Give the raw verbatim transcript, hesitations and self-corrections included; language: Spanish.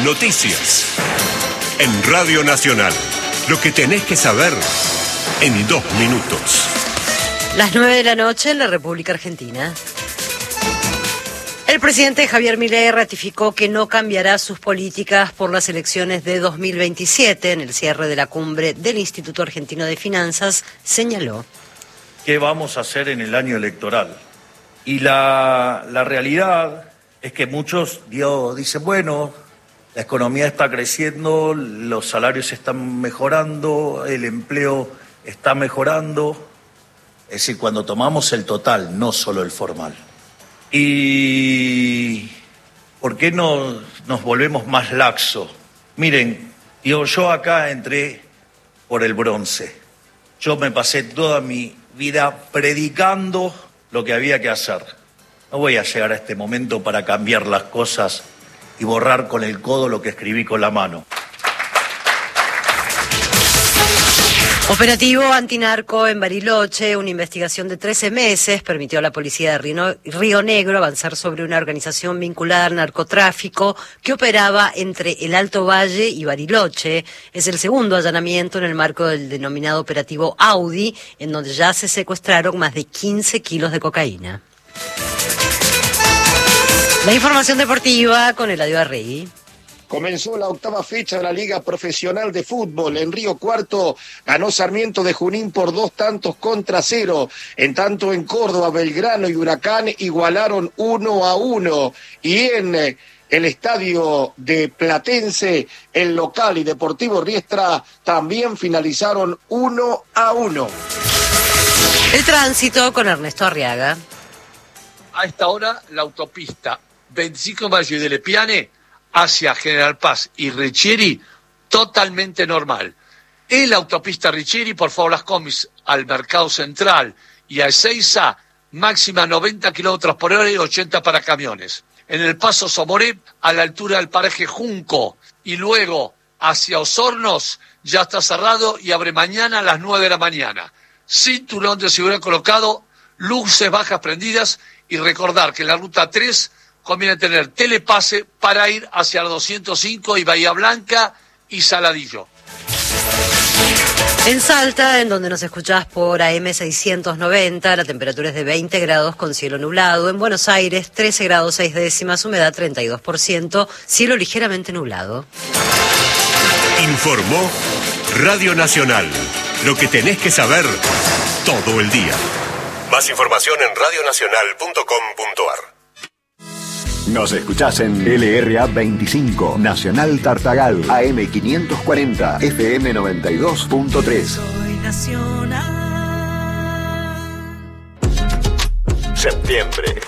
Noticias. En Radio Nacional. Lo que tenés que saber en dos minutos. Las nueve de la noche en la República Argentina. El presidente Javier Milei ratificó que no cambiará sus políticas por las elecciones de dos mil veintisiete. En el cierre de la cumbre del Instituto Argentino de Finanzas, señaló: ¿qué vamos a hacer en el año electoral? Y la, la realidad es que muchos Dios, dicen, bueno, la economía está creciendo, los salarios están mejorando, el empleo está mejorando. Es decir, cuando tomamos el total, no solo el formal. ¿Y por qué no nos volvemos más laxos? Miren, yo, yo acá entré por el bronce. Yo me pasé toda mi vida predicando lo que había que hacer. No voy a llegar a este momento para cambiar las cosas y borrar con el codo lo que escribí con la mano. Operativo antinarco en Bariloche, una investigación de trece meses permitió a la policía de Río Negro avanzar sobre una organización vinculada al narcotráfico que operaba entre el Alto Valle y Bariloche. Es el segundo allanamiento en el marco del denominado operativo Audi, en donde ya se secuestraron más de quince kilos de cocaína. La información deportiva con Eladio Arregui. Comenzó la octava fecha de la Liga Profesional de Fútbol. En Río Cuarto ganó Sarmiento de Junín por dos tantos contra cero. En tanto en Córdoba, Belgrano y Huracán igualaron uno a uno. Y en el estadio de Platense, el local y Deportivo Riestra también finalizaron uno a uno. El tránsito con Ernesto Arriaga. A esta hora, la autopista veinticinco de mayo y de Lepiane hacia General Paz y Richieri, totalmente normal. En la autopista Richieri, por favor, las combis al Mercado Central y a Ezeiza, máxima noventa kilómetros por hora y ochenta para camiones. En el Paso Somoré, a la altura del paraje Junco, y luego hacia Osornos, ya está cerrado y abre mañana a las nueve de la mañana. Cinturón de seguridad colocado, luces bajas prendidas, y recordar que en la ruta tres conviene tener telepase para ir hacia la doscientos cinco y Bahía Blanca y Saladillo. En Salta, en donde nos escuchás por A M seiscientos noventa, la temperatura es de veinte grados con cielo nublado. En Buenos Aires, trece grados seis décimas, humedad treinta y dos por ciento, cielo ligeramente nublado. Informó Radio Nacional. Lo que tenés que saber todo el día. Más información en radio nacional punto com punto a r. Nos escuchás en L R A veinticinco, Nacional Tartagal, A M quinientos cuarenta, F M noventa y dos punto tres. Soy nacional. Septiembre